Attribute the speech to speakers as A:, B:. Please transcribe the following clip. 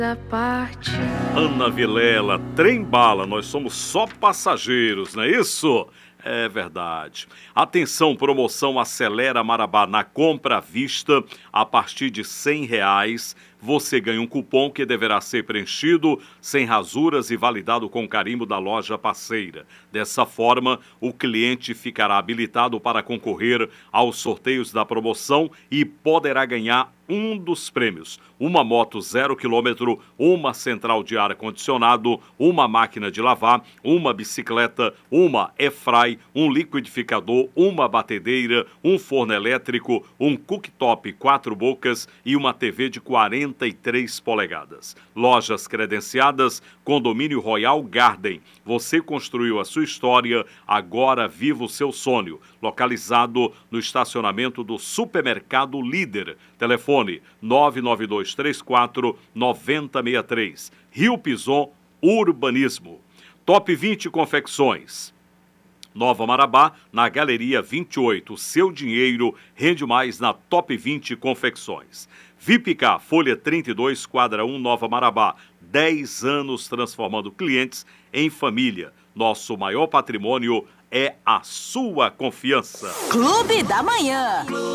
A: Da parte.
B: Ana Vilela, trem bala, nós somos só passageiros, não é isso? É verdade. Atenção, promoção Acelera Marabá na compra à vista, a partir de R$100, você ganha um cupom que deverá ser preenchido sem rasuras e validado com carimbo da loja parceira. Dessa forma, o cliente ficará habilitado para concorrer aos sorteios da promoção e poderá ganhar um dos prêmios: uma moto 0 km, uma central de ar-condicionado, uma máquina de lavar, uma bicicleta, uma airfry, um liquidificador, uma batedeira, um forno elétrico, um cooktop 4 bocas e uma TV de 43 polegadas. Lojas credenciadas, Condomínio Royal Garden. Você construiu a sua história, agora viva o seu sonho. Localizado no estacionamento do Supermercado Líder. Telefone 99234-9063. Rio Pison Urbanismo. Top 20 Confecções. Nova Marabá, na Galeria 28. Seu dinheiro rende mais na Top 20 Confecções. Vipcar, Folha 32, quadra 1, Nova Marabá. 10 anos transformando clientes em família. Nosso maior patrimônio é a sua confiança.
C: Clube da Manhã.